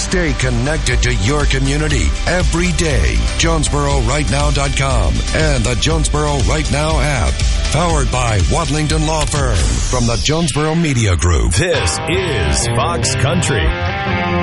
Stay connected to your community every day. JonesboroRightNow.com and the Jonesboro Right Now app. Powered by Wadlington Law Firm from the Jonesboro Media Group. This is Fox Country.